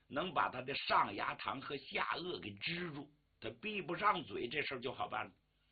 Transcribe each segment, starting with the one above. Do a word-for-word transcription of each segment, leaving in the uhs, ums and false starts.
能把他的上牙膛和下颚给支住，他闭不上嘴，这事儿就好办了。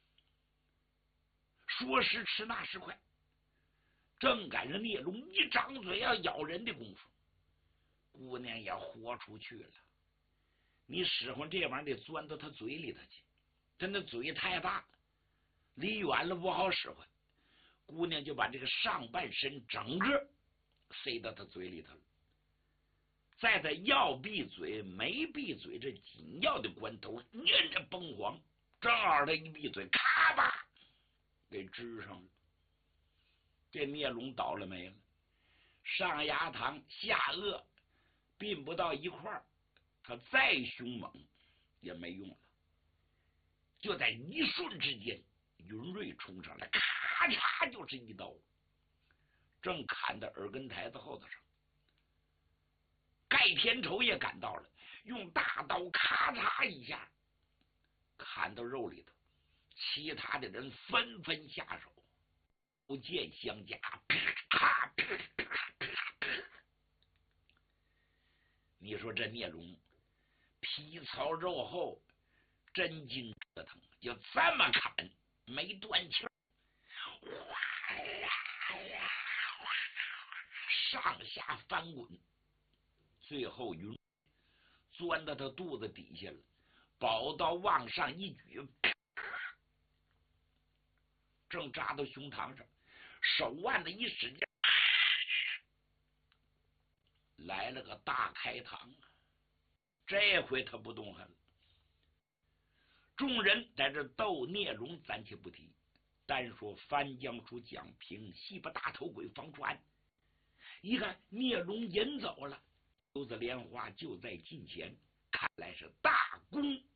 说时迟，那时快，正赶上聂龙一张嘴要咬人的功夫，姑娘也豁出去了。你使唤这玩意儿得钻到他嘴里头去，他那嘴太大，离远了不好使唤。姑娘就把这个上半身整个塞到他嘴里头了，在他要闭嘴没闭嘴这紧要的关头，念着崩黄，正好他一闭嘴，咔吧给支上了。这聂龙倒了霉了，上牙膛下颚并不到一块儿，他再凶猛也没用了。就在一瞬之间，云瑞冲上来，咔嚓就是一刀，正砍到耳根台子后头上。盖天仇也赶到了，用大刀咔嚓一下砍到肉里头，其他的人纷纷下手，不见相加，啪啪啪啪。你说这聂龙皮糙肉厚，真筋折腾，就这么砍没断气儿，上下翻滚，最后云钻到他肚子底下了，宝刀往上一举，正扎到胸膛上，手腕子一使劲，来了个大开膛。这回他不动弹了。众人在这斗聂龙暂且不提，单说翻江楚蒋平西巴大头鬼方川，一看聂龙引走了，游子莲花就在近前，看来是大功